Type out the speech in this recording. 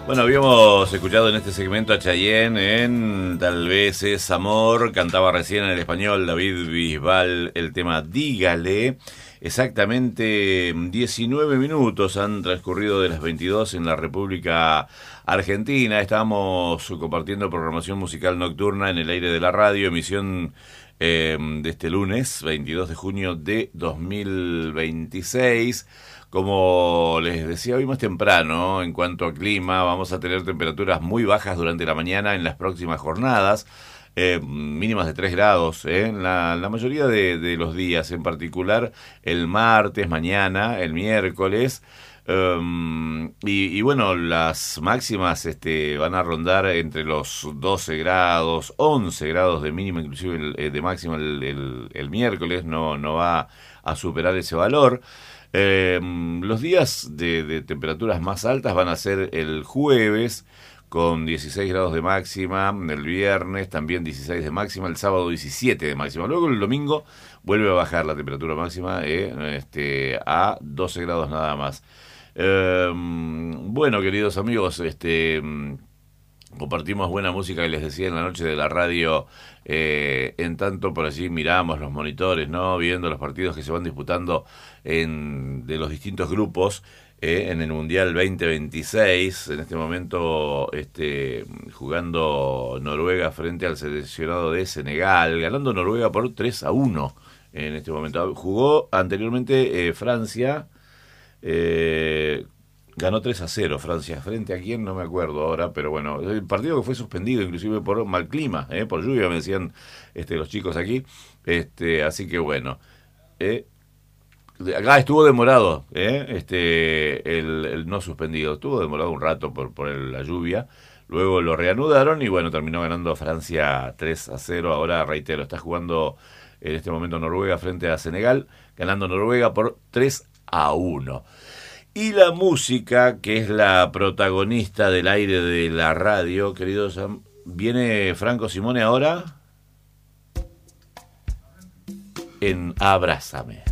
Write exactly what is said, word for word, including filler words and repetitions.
Bueno, habíamos escuchado en este segmento a Chayanne en Tal vez es amor, cantaba recién en el español David Bisbal el tema Dígale. Exactamente diecinueve minutos han transcurrido de las veintidós en la República Argentina. Estamos compartiendo programación musical nocturna en el aire de la radio, emisión eh, de este lunes, veintidós de junio de dos mil veintiséis. Como les decía hoy más temprano, en cuanto a clima, vamos a tener temperaturas muy bajas durante la mañana en las próximas jornadas, eh, mínimas de tres grados, eh, en la, la mayoría de, de los días, en particular el martes, mañana, el miércoles, um, y, y bueno, las máximas este, van a rondar entre los doce grados, once grados de mínima, inclusive el, de máxima el, el, el miércoles, no, no va a superar ese valor. Eh, los días de, de temperaturas más altas van a ser el jueves con dieciséis grados de máxima, el viernes también dieciséis de máxima, el sábado diecisiete de máxima. Luego el domingo vuelve a bajar la temperatura máxima eh, este, a doce grados nada más. Eh, bueno, queridos amigos, este... compartimos buena música que les decía en la noche de la radio, eh, en tanto por allí miramos los monitores, ¿no? Viendo los partidos que se van disputando en, de los distintos grupos eh, en el Mundial veinte veintiséis. En este momento este, jugando Noruega frente al seleccionado de Senegal, ganando Noruega por tres a uno en este momento. Jugó anteriormente eh, Francia, eh, ganó tres a cero Francia, frente a quién no me acuerdo ahora, pero bueno, el partido que fue suspendido inclusive por mal clima, eh, por lluvia, me decían este, los chicos aquí, este, así que bueno, eh, acá estuvo demorado eh, este, el, el no suspendido, estuvo demorado un rato por, por el, la lluvia, luego lo reanudaron y bueno, terminó ganando Francia tres a cero, ahora reitero, está jugando en este momento Noruega frente a Senegal, ganando Noruega por tres a uno. Y la música, que es la protagonista del aire de la radio, queridos, viene Franco Simone ahora en Abrázame.